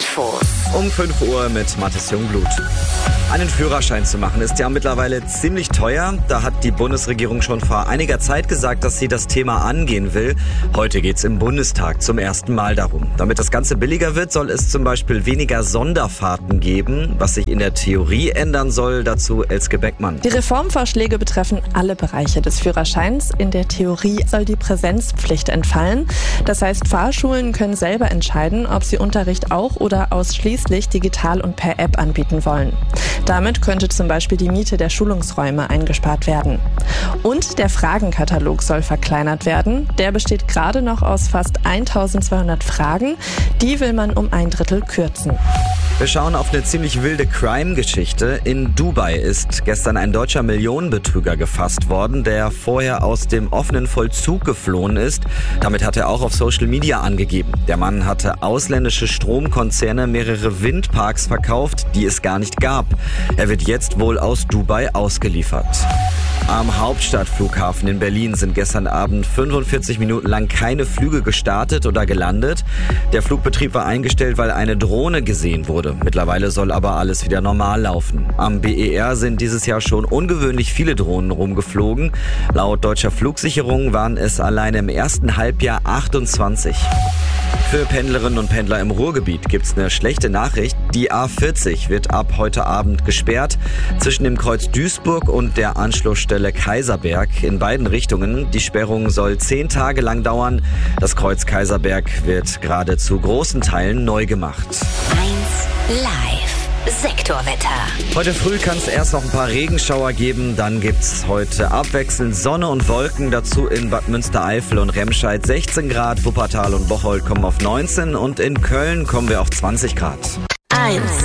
Infos. Um 5 Uhr mit Mathis Jungblut. Einen Führerschein zu machen ist ja mittlerweile ziemlich teuer. Da hat die Bundesregierung schon vor einiger Zeit gesagt, dass sie das Thema angehen will. Heute geht's im Bundestag zum ersten Mal darum. Damit das Ganze billiger wird, soll es zum Beispiel weniger Sonderfahrten geben. Was sich in der Theorie ändern soll, dazu Elske Beckmann. Die Reformvorschläge betreffen alle Bereiche des Führerscheins. In der Theorie soll die Präsenzpflicht entfallen. Das heißt, Fahrschulen können selber entscheiden, ob sie Unterricht auch oder ausschließlich digital und per App anbieten wollen. Damit könnte zum Beispiel die Miete der Schulungsräume eingespart werden. Und der Fragenkatalog soll verkleinert werden. Der besteht gerade noch aus fast 1200 Fragen. Die will man um 1/3 kürzen. Wir schauen auf eine ziemlich wilde Crime-Geschichte. In Dubai ist gestern ein deutscher Millionenbetrüger gefasst worden, der vorher aus dem offenen Vollzug geflohen ist. Damit hat er auch auf Social Media angegeben. Der Mann hatte ausländische Stromkonzerne mehrere Windparks verkauft, die es gar nicht gab. Er wird jetzt wohl aus Dubai ausgeliefert. Am Hauptstadtflughafen in Berlin sind gestern Abend 45 Minuten lang keine Flüge gestartet oder gelandet. Der Flugbetrieb war eingestellt, weil eine Drohne gesehen wurde. Mittlerweile soll aber alles wieder normal laufen. Am BER sind dieses Jahr schon ungewöhnlich viele Drohnen rumgeflogen. Laut deutscher Flugsicherung waren es alleine im ersten Halbjahr 28. Für Pendlerinnen und Pendler im Ruhrgebiet gibt's eine schlechte Nachricht. Die A40 wird ab heute Abend gesperrt zwischen dem Kreuz Duisburg und der Anschlussstelle Kaiserberg in beiden Richtungen. Die Sperrung soll 10 Tage lang dauern. Das Kreuz Kaiserberg wird gerade zu großen Teilen neu gemacht. 1 Live. Sektorwetter. Heute früh kann es erst noch ein paar Regenschauer geben, dann gibt's heute abwechselnd Sonne und Wolken, dazu in Bad Münstereifel und Remscheid 16 Grad, Wuppertal und Bocholt kommen auf 19 und in Köln kommen wir auf 20 Grad. 1